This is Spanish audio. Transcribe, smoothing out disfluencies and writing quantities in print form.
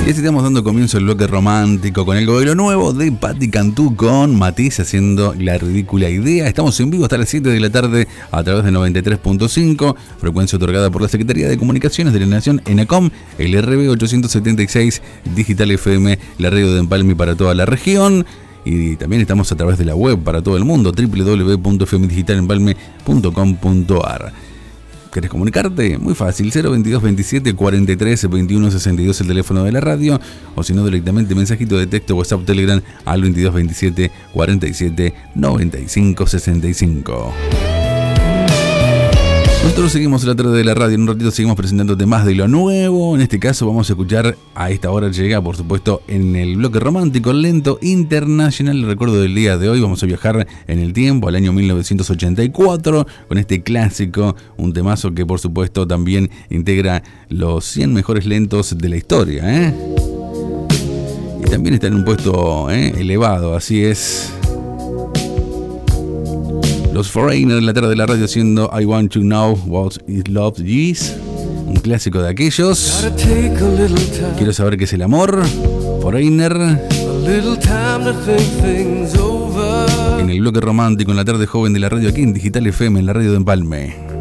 Y así estamos dando comienzo al bloque romántico con el gobierno nuevo de Patti Cantú con Matiz haciendo La Ridícula Idea. Estamos en vivo hasta las 7 de la tarde a través de 93.5, frecuencia otorgada por la Secretaría de Comunicaciones de la Nación, ENACOM, el RB 876, Digital FM, la radio de Empalme para toda la región. Y también estamos a través de la web para todo el mundo, www.fmdigitalempalme.com.ar. ¿Querés comunicarte? Muy fácil, 022 27 43 21 62 el teléfono de la radio, o si no directamente mensajito de texto, WhatsApp, Telegram al 22 27 47 95 65. Nosotros seguimos a la tarde de la radio, en un ratito seguimos presentándote más de lo nuevo. En este caso vamos a escuchar, a esta hora llega por supuesto en el bloque romántico lento internacional. El recuerdo del día de hoy, vamos a viajar en el tiempo al año 1984 con este clásico, un temazo que por supuesto también integra los 100 mejores lentos de la historia, y también está en un puesto elevado, así es. Los Foreigner en la tarde de la radio haciendo I Want to Know What Is Love Is, un clásico de aquellos. Quiero saber qué es el amor. Foreigner en el bloque romántico en la tarde joven de la radio aquí en Digital FM, en la radio de Empalme.